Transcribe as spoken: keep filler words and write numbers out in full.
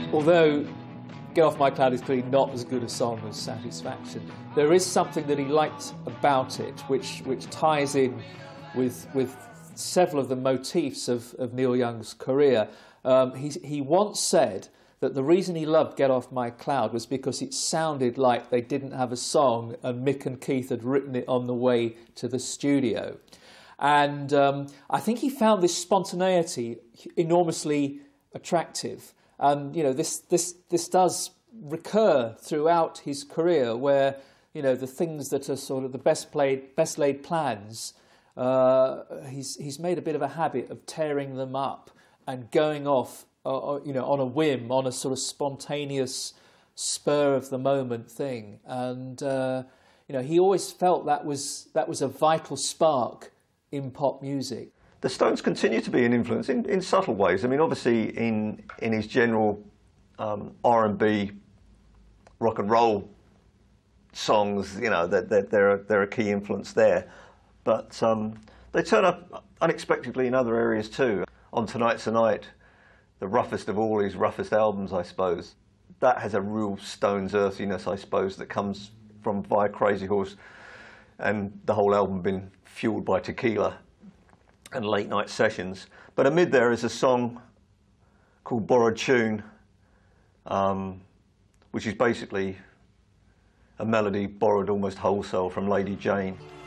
Although Get Off My Cloud is clearly not as good a song as Satisfaction, there is something that he liked about it, which which ties in with with several of the motifs of, of Neil Young's career. Um, he, he once said that the reason he loved Get Off My Cloud was because it sounded like they didn't have a song and Mick and Keith had written it on the way to the studio. And um, I think he found this spontaneity enormously attractive. And, you know, this, this, this does recur throughout his career where, you know, the things that are sort of the best played, best laid plans, uh, he's, he's made a bit of a habit of tearing them up and going off, uh, you know, on a whim, on a sort of spontaneous, spur of the moment thing. And uh, you know, he always felt that was that was a vital spark in pop music. The Stones continue to be an influence in, in subtle ways. I mean, obviously, in in his general um, R and B, rock and roll songs, you know, that they're, they're, a, they're a key influence there. But um, they turn up unexpectedly in other areas too. On Tonight's the Night, the roughest of all his roughest albums, I suppose. That has a real Stones earthiness, I suppose, that comes from via Crazy Horse, and the whole album been fueled by tequila and late night sessions. But amid there is a song called Borrowed Tune, um, which is basically a melody borrowed almost wholesale from Lady Jane.